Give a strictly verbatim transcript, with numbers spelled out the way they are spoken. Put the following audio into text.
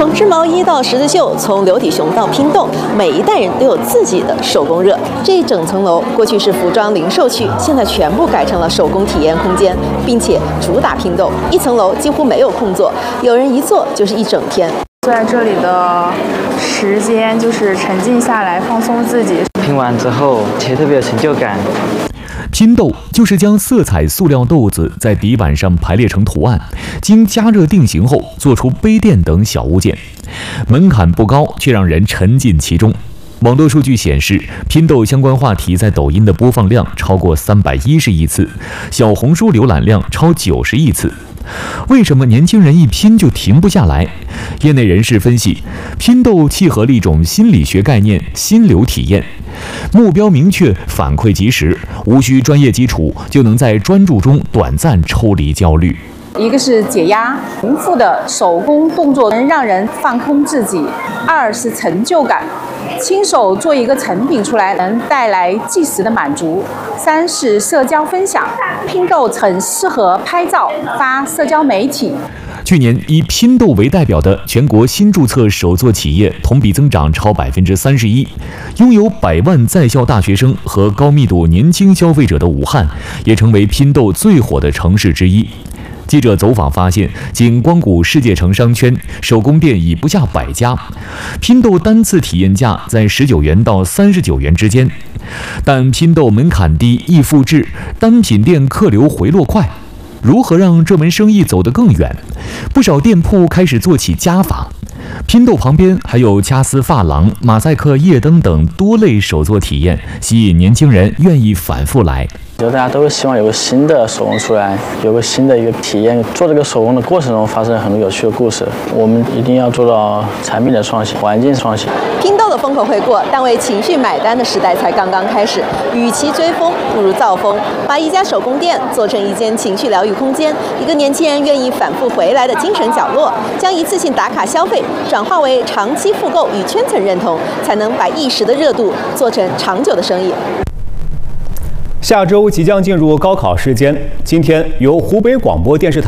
从织毛衣到十字绣，从流体熊到拼豆，每一代人都有自己的手工热。这一整层楼过去是服装零售区，现在全部改成了手工体验空间，并且主打拼豆。一层楼几乎没有空座，有人一坐就是一整天。 坐在这里的时间就是沉静下来，放松自己。 拼完之后，其实特别有成就感。 拼豆就是将色彩塑料豆子在底板上排列成图案，经加热定型后做出杯垫等小物件，门槛不高，却让人沉浸其中。网络数据显示，拼豆相关话题在抖音的播放量超过三百一十亿次，小红书浏览量超九十亿次。为什么年轻人一拼就停不下来？业内人士分析，拼豆契合了一种心理学概念——心流体验。目标明确，反馈及时，无需专业基础就能在专注中短暂抽离焦虑。 一个是解压，重复的手工动作能让人放空自己；二是成就感，亲手做一个成品出来能带来即时的满足；三是社交分享，拼豆很适合拍照发社交媒体。 去年以拼豆为代表的全国新注册手作企业同比增长超百分之三十一，拥有百万在校大学生和高密度年轻消费者的武汉，也成为拼豆最火的城市之一。记者走访发现，仅光谷世界城商圈手工店已不下百家，拼豆单次体验价在十九元到三十九元之间。但拼豆门槛低、易复制，单品店客流回落快。如何让这门生意走得更远？不少店铺开始做起加法。拼豆旁边还有掐丝发廊、马赛克夜灯等多类手作体验，吸引年轻人愿意反复来。 就大家都希望有个新的手工出来，有个新的一个体验。做这个手工的过程中发生很多有趣的故事，我们一定要做到产品的创新、环境创新。 拼豆的风口会过，但为情绪买单的时代才刚刚开始。与其追风，不如造风，把一家手工店做成一间情绪疗愈空间，一个年轻人愿意反复回来的精神角落，将一次性打卡消费转化为长期复购与圈层认同，才能把一时的热度做成长久的生意。 下周即将进入高考时间，今天由湖北广播电视台